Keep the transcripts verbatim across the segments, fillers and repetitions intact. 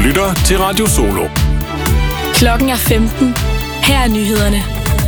lytter til Radio Solo. Klokken er femten. Her er nyhederne.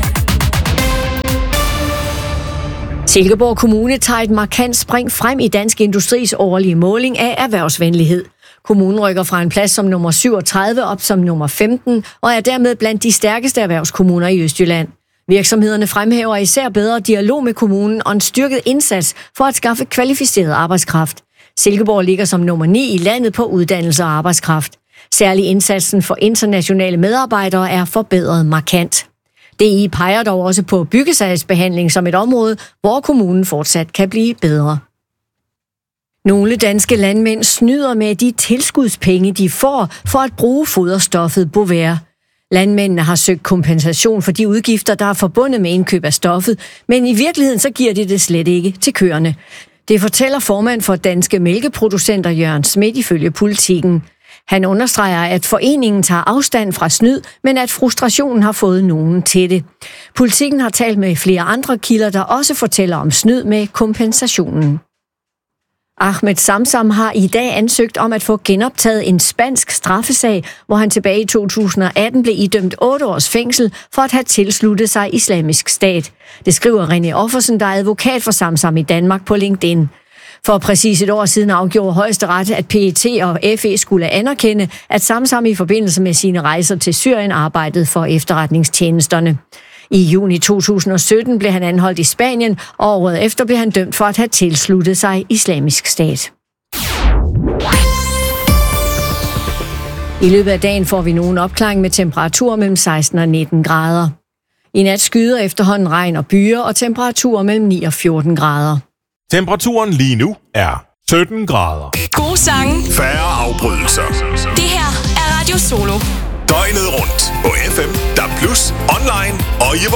Silkeborg Kommune tager et markant spring frem i Dansk Industris årlige måling af erhvervsvenlighed. Kommunen rykker fra en plads som nummer syvogtredive op som nummer femten og er dermed blandt de stærkeste erhvervskommuner i Østjylland. Virksomhederne fremhæver især bedre dialog med kommunen og en styrket indsats for at skaffe kvalificeret arbejdskraft. Silkeborg ligger som nummer ni i landet på uddannelse og arbejdskraft. Særlig indsatsen for internationale medarbejdere er forbedret markant. D I peger dog også på byggesagsbehandling som et område, hvor kommunen fortsat kan blive bedre. Nogle danske landmænd snyder med de tilskudspenge, de får for at bruge foderstoffet Bovaer. Landmændene har søgt kompensation for de udgifter, der er forbundet med indkøb af stoffet, men i virkeligheden så giver de det slet ikke til køerne. Det fortæller formand for Danske Mælkeproducenter Jørgen Schmidt ifølge Politiken. Han understreger, at foreningen tager afstand fra snyd, men at frustrationen har fået nogen til det. Politiken har talt med flere andre kilder, der også fortæller om snyd med kompensationen. Ahmed Samsam har i dag ansøgt om at få genoptaget en spansk straffesag, hvor han tilbage i to tusind og atten blev idømt otte års fængsel for at have tilsluttet sig Islamisk Stat. Det skriver René Offersen, der er advokat for Samsam i Danmark, på LinkedIn. For præcis et år siden afgjorde Højesteret, at P E T og F E skulle anerkende, at Samsam i forbindelse med sine rejser til Syrien arbejdede for efterretningstjenesterne. I juni to tusind og sytten blev han anholdt i Spanien, og året efter blev han dømt for at have tilsluttet sig Islamisk Stat. I løbet af dagen får vi nogen opklaring med temperaturer mellem seksten og nitten grader. I nat skyder efterhånden regn og byer, og temperaturer mellem ni og fjorten grader. Temperaturen lige nu er sytten grader. Gode sange. Færre afbrydelser. Det her er Radio Solo. Døgnet rundt på F M, D A B plus, online og i